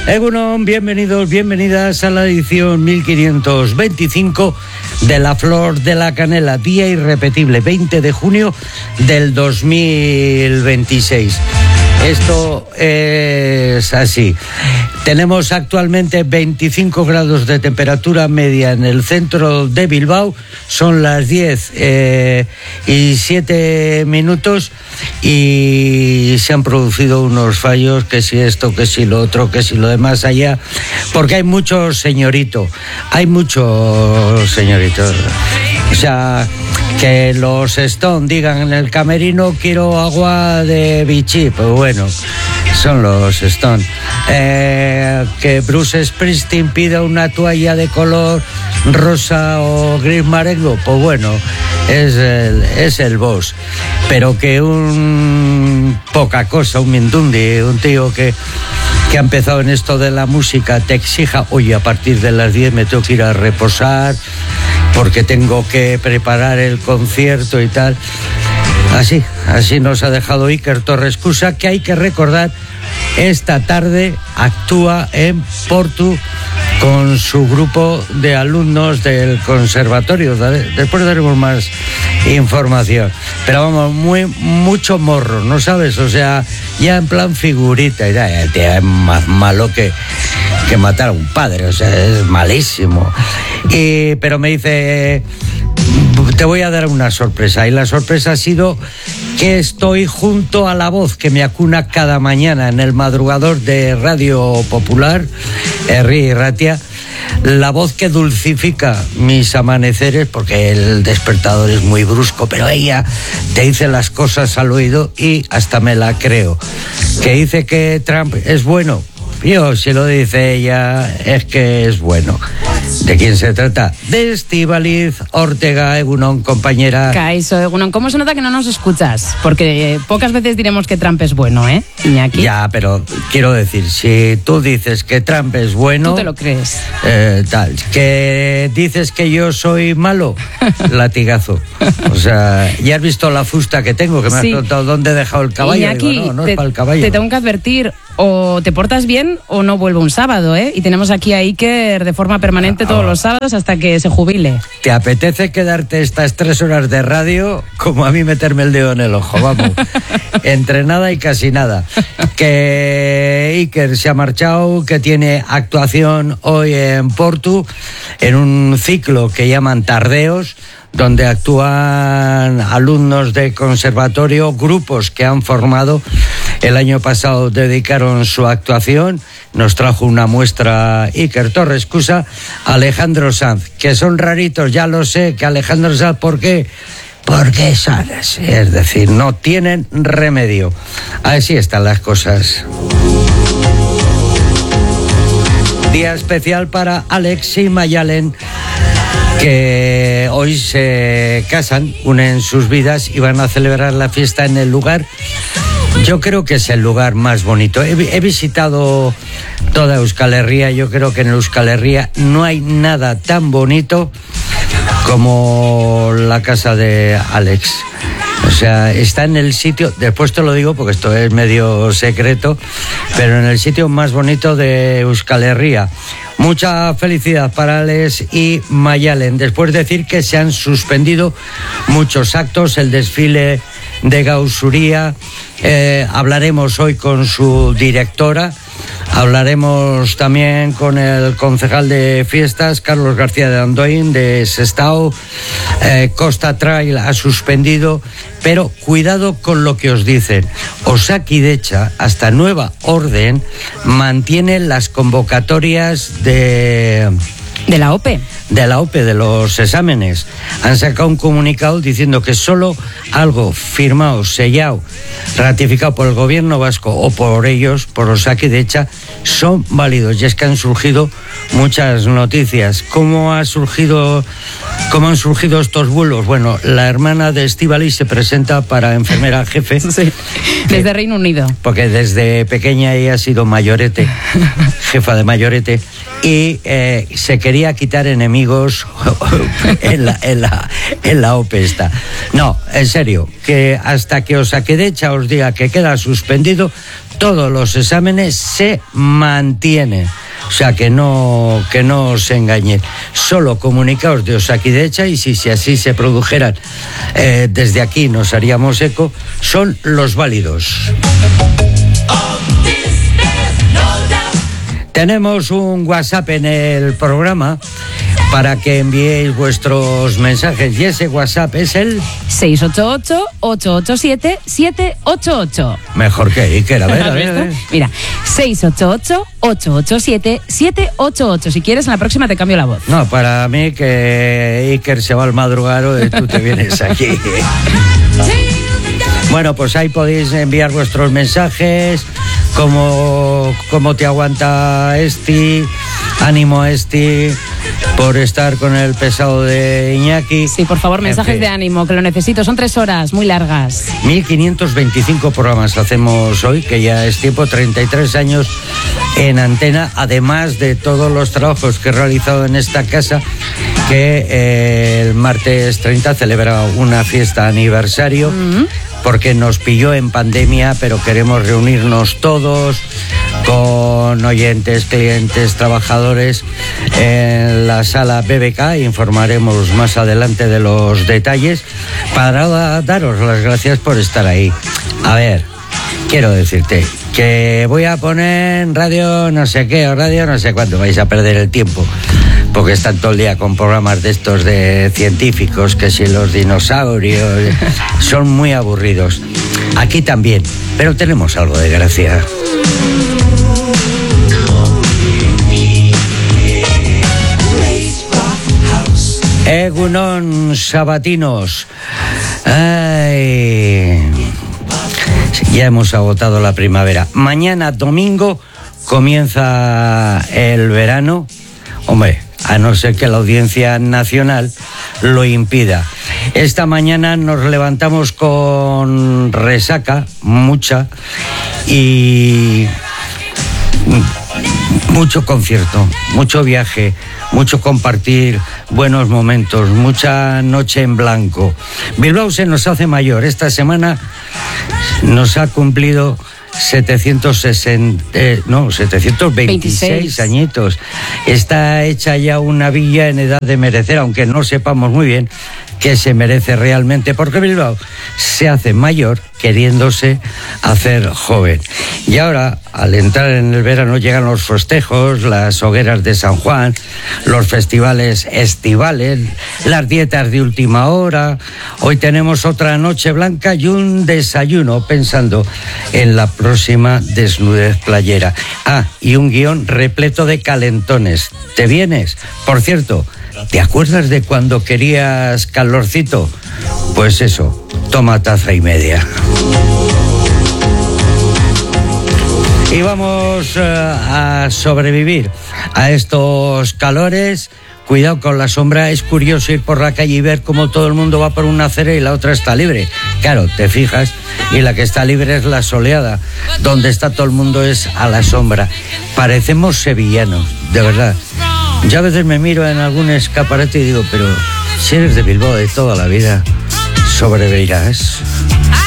Egunon, bienvenidos, bienvenidas a la edición 1525 de La Flor de la Canela, día irrepetible, 20 de junio del 2026. Esto es así. Tenemos actualmente 25 grados de temperatura media en el centro de Bilbao. Son las 10 y 7 minutos y se han producido unos fallos, que si esto, que si lo otro, que si lo demás allá, porque hay mucho señorito. O sea, que los Stone digan en el camerino quiero agua de Vichy, pues bueno, son los Stone. Que Bruce Springsteen pida una toalla de color rosa o gris marengo, pues bueno, es el boss. Pero que un poca cosa, un mindundi, un tío que ha empezado en esto de la música, te exija, oye, a partir de las 10 me tengo que ir a reposar porque tengo que preparar el concierto y tal. Así nos ha dejado Iker Torrescusa, que hay que recordar, esta tarde actúa en Portu con su grupo de alumnos del conservatorio. Después daremos más información. Pero vamos, mucho morro, ¿no sabes? O sea, ya en plan figurita, es más malo que matar a un padre, o sea, es malísimo. Pero me dice, te voy a dar una sorpresa, y la sorpresa ha sido que estoy junto a la voz que me acuna cada mañana en el madrugador de Radio Popular, Herri Ratia, la voz que dulcifica mis amaneceres, porque el despertador es muy brusco, pero ella te dice las cosas al oído y hasta me la creo. Que dice que Trump es bueno. Yo, si lo dice ella, es que es bueno. ¿De quién se trata? De Estíbaliz Ortega. Egunon, compañera. Kaixo, Egunon. ¿Cómo se nota que no nos escuchas? Porque pocas veces diremos que Trump es bueno, ¿eh, Iñaki? Ya, pero quiero decir, si tú dices que Trump es bueno... Tú te lo crees. Tal. Que dices que yo soy malo, latigazo. O sea, ya has visto la fusta que tengo, que me has preguntado dónde he dejado el caballo. Iñaki, digo, no es para el caballo. Te tengo que advertir, o te portas bien o no vuelvo un sábado, ¿eh? Y tenemos aquí a Iker de forma permanente todos los sábados hasta que se jubile. ¿Te apetece quedarte estas 3 horas de radio como a mí meterme el dedo en el ojo? Vamos, entre nada y casi nada. Que Iker se ha marchado, que tiene actuación hoy en Portu, en un ciclo que llaman Tardeos, donde actúan alumnos de conservatorio, grupos que han formado. El año pasado dedicaron su actuación, nos trajo una muestra Iker Torrescusa, Alejandro Sanz, que son raritos, ya lo sé, que Alejandro Sanz, ¿por qué? Porque son así, es decir, no tienen remedio. Así están las cosas. Día especial para Alex y Mayalen, que hoy se casan, unen sus vidas y van a celebrar la fiesta en el lugar. Yo creo que es el lugar más bonito. He visitado toda Euskal Herria. Yo creo que en Euskal Herria no hay nada tan bonito como la casa de Alex. O sea, está en el sitio, después te lo digo porque esto es medio secreto, pero en el sitio más bonito de Euskal Herria. Mucha felicidad para Alex y Mayalen. Después de decir que se han suspendido muchos actos, el desfile de Gaussuria, hablaremos hoy con su directora, hablaremos también con el concejal de fiestas, Carlos García de Andoin, de Sestao. Costa Trail ha suspendido, pero cuidado con lo que os dicen. Osakidecha, hasta nueva orden, mantiene las convocatorias de la OPE. De la OPE, de los exámenes. Han sacado un comunicado diciendo que solo algo firmado, sellado, ratificado por el gobierno vasco o por ellos, por Osakidecha, son válidos. Y es que han surgido muchas noticias. ¿Cómo han surgido estos vuelos? Bueno, la hermana de Estíbaliz se presenta para enfermera jefe. Sí, desde Reino Unido. Porque desde pequeña ella ha sido mayorete, jefa de mayorete, y se quería quitar enemigos en la OPE esta. No, en serio, que hasta que Osakidecha os diga que queda suspendido, todos los exámenes se mantienen. O sea, que no os engañen. Solo comunicaos de Osakidetza, y si así se produjeran, desde aquí nos haríamos eco, son los válidos. Tenemos un WhatsApp en el programa para que enviéis vuestros mensajes, y ese WhatsApp es el 688-887-788. Mejor que Iker, a ver. Mira, 688-887-788. Si quieres, en la próxima te cambio la voz. No, para mí que Iker se va al madrugado y tú te vienes aquí. Bueno, pues ahí podéis enviar vuestros mensajes, cómo te aguanta ánimo por estar con el pesado de Iñaki. Sí, por favor, mensajes de ánimo, que lo necesito. Son 3 horas, muy largas. 1525 programas hacemos hoy, que ya es tiempo, 33 años en antena, además de todos los trabajos que he realizado en esta casa, que el martes 30 celebra una fiesta aniversario. Porque nos pilló en pandemia, pero queremos reunirnos todos con oyentes, clientes, trabajadores en la sala BBK. Informaremos más adelante de los detalles para daros las gracias por estar ahí. A ver, quiero decirte que voy a poner radio no sé qué o radio no sé cuánto. Vais a perder el tiempo, porque están todo el día con programas de estos de científicos, que si los dinosaurios, son muy aburridos. Aquí también, pero tenemos algo de gracia. Egunon sabatinos. Ay, ya hemos agotado la primavera. Mañana domingo comienza el verano. Hombre, a no ser que la Audiencia Nacional lo impida. Esta mañana nos levantamos con resaca, mucha, y mucho concierto, mucho viaje, mucho compartir buenos momentos, mucha noche en blanco. Bilbao se nos hace mayor. Esta semana nos ha cumplido 726 añitos. Está hecha ya una villa en edad de merecer, aunque no sepamos muy bien qué se merece realmente, porque Bilbao se hace mayor queriéndose hacer joven. Y ahora, al entrar en el verano, llegan los festejos, las hogueras de San Juan, los festivales estivales, las dietas de última hora. Hoy tenemos otra noche blanca y un desayuno pensando en la próxima desnudez playera. Y un guión repleto de calentones. ¿Te vienes? Por cierto, ¿te acuerdas de cuando querías calorcito? Pues eso, toma taza y media. Y vamos a sobrevivir a estos calores. Cuidado con la sombra. Es curioso ir por la calle y ver cómo todo el mundo va por una acera y la otra está libre. Claro, te fijas, y la que está libre es la soleada. Donde está todo el mundo es a la sombra. Parecemos sevillanos, de verdad. Yo a veces me miro en algún escaparate y digo, pero si eres de Bilbao de toda la vida, sobrevivirás.